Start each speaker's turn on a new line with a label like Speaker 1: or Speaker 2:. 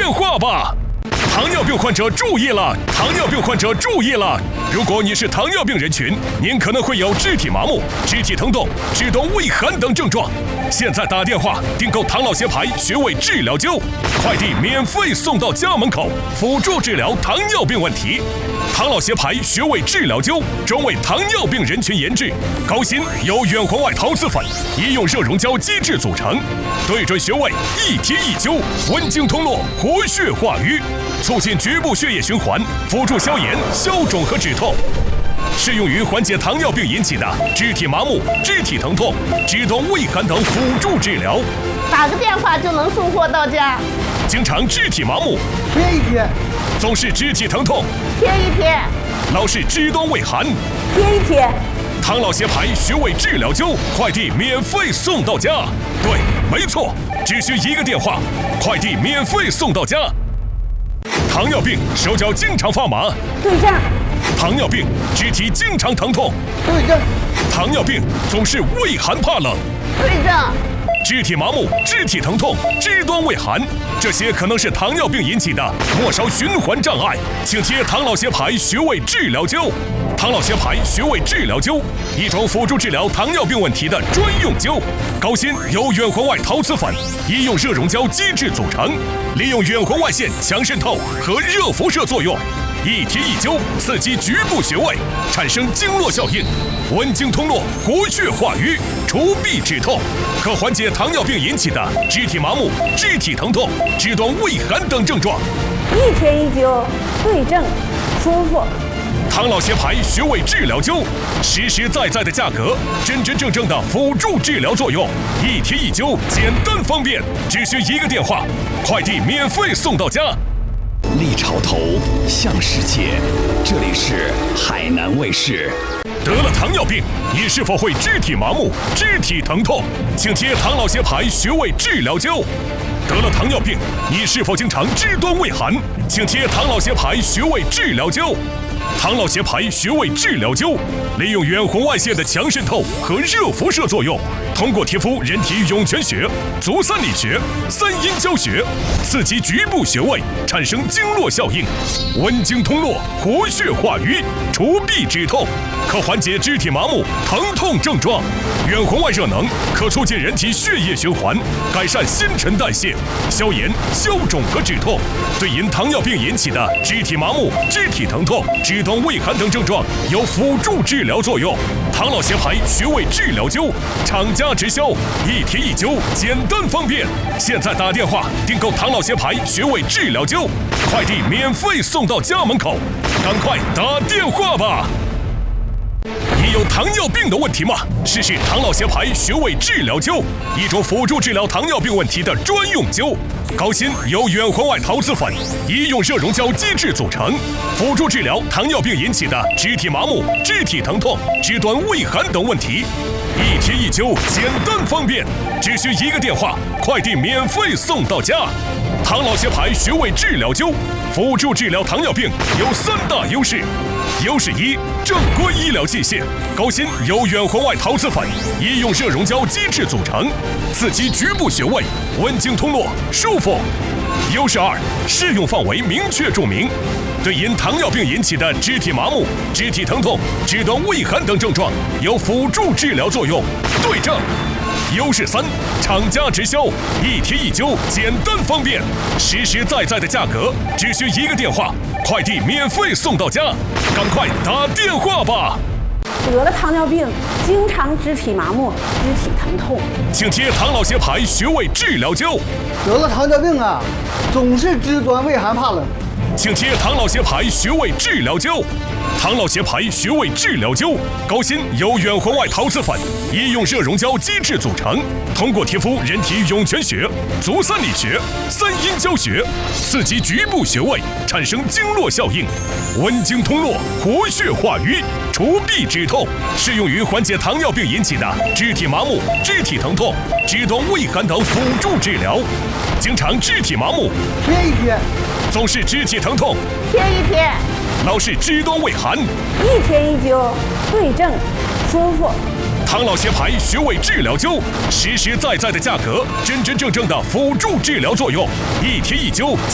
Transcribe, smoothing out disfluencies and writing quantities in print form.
Speaker 1: 电话吧！糖尿病患者注意了！糖尿病患者注意了！如果你是糖尿病人群，您可能会有肢体麻木、肢体疼痛、肢端畏寒等症状。现在打电话订购唐老协牌穴位治疗灸，快递免费送到家门口，辅助治疗糖尿病问题。唐老协牌穴位治疗灸专为糖尿病人群研制，高芯由远红外陶瓷粉、医用热熔胶基质组成，对准穴位一贴一灸，温经通络，活血化瘀，促进局部血液循环，辅助消炎、消肿和止痛。适用于缓解糖尿病引起的肢体麻木、肢体疼痛、肢端畏寒等辅助治疗。
Speaker 2: 打个电话就能送货到家。
Speaker 1: 经常肢体麻木，
Speaker 3: 贴一贴；
Speaker 1: 总是肢体疼痛，
Speaker 2: 贴一贴；
Speaker 1: 老是肢端畏寒，
Speaker 2: 贴一贴。
Speaker 1: 唐老协牌穴位治疗灸，快递免费送到家。对，没错，只需一个电话，快递免费送到家。糖尿病手脚经常发麻，
Speaker 2: 对症。
Speaker 1: 糖尿病肢体经常疼痛，
Speaker 3: 对症。
Speaker 1: 糖尿病总是畏寒怕冷，
Speaker 2: 对症。
Speaker 1: 肢体麻木、肢体疼痛、肢端畏寒，这些可能是糖尿病引起的末梢循环障碍，请贴唐老协牌穴位治疗灸。唐老协牌穴位治疗灸，一种辅助治疗糖尿病问题的专用灸，高芯由远红外陶瓷粉、医用热熔胶基质组成，利用远红外线强渗透和热辐射作用，一贴一灸，刺激局部穴位，产生经络效应，温经通络，活血化瘀，除痹止痛，可缓解糖尿病引起的肢体麻木、肢体疼痛、肢端畏寒等症状。
Speaker 2: 一贴一灸，对症，舒服。
Speaker 1: 唐老协牌穴位治疗灸，实实在在的价格，真真正正的辅助治疗作用，一贴一灸，简单方便，只需一个电话，快递免费送到家。
Speaker 4: 立潮头，向世界，这里是海南卫视。
Speaker 1: 得了糖尿病，你是否会肢体麻木、肢体疼痛？请贴唐老协牌穴位治疗灸。得了糖尿病，你是否经常肢端畏寒？请贴唐老协牌穴位治疗灸。唐老协牌穴位治疗灸，利用远红外线的强渗透和热辐射作用，通过贴敷人体涌泉穴、足三里穴、三阴交穴，刺激局部穴位，产生经络效应，温经通络，活血化瘀，除痹止痛，可缓解肢体麻木、疼痛症状。远红外热能可促进人体血液循环，改善新陈代谢，消炎、消肿和止痛，对因糖尿病引起的肢体麻木、肢体疼痛、肢端畏寒等症状有辅助治疗作用。唐老协牌穴位治疗灸，厂家直销，一贴一灸，简单方便。现在打电话订购唐老协牌穴位治疗灸，快递免费送到家门口，赶快打电话吧！你有糖尿病的问题吗？试试唐老协牌穴位治疗灸，一种辅助治疗糖尿病问题的专用灸。高芯由远红外陶瓷粉、医用热熔胶基质组成，辅助治疗糖尿病引起的肢体麻木、肢体疼痛、肢端畏寒等问题。一贴一灸，简单方便，只需一个电话，快递免费送到家。唐老协牌穴位治疗灸，辅助治疗糖尿病有3大优势。优势1：正规医疗器械，高芯由远红外陶瓷粉、医用热熔胶基质组成，刺激局部穴位，温经通络，舒服。优势2：适用范围明确注明，对因糖尿病引起的肢体麻木、肢体疼痛、肢端畏寒等症状有辅助治疗作用，对症。优势3：厂家直销，一贴一灸，简单方便，实实在在的价格，只需一个电话，快递免费送到家，赶快打电话吧！
Speaker 2: 得了糖尿病，经常肢体麻木、肢体疼痛，
Speaker 1: 请贴唐老协牌穴位治疗灸。
Speaker 3: 得了糖尿病啊，总是肢端畏寒怕冷，
Speaker 1: 请贴唐老协牌穴位治疗灸。唐老协牌穴位治疗灸，高芯由远红外陶瓷粉、医用热熔胶基质组成，通过贴敷人体涌泉穴、足三里穴、三阴交穴，刺激局部穴位，产生经络效应，温经通络，活血化瘀，除痹止痛，适用于缓解糖尿病引起的肢体麻木、肢体疼痛、肢端畏寒等辅助治疗。经常肢体麻木，
Speaker 3: 贴一贴；
Speaker 1: 总是肢体疼痛，
Speaker 2: 贴一贴；
Speaker 1: 老是肢端畏寒，
Speaker 2: 一贴一灸，对症，舒服。
Speaker 1: 唐老协牌穴位治疗灸，实实在在的价格，真真正正的辅助治疗作用，一贴一灸。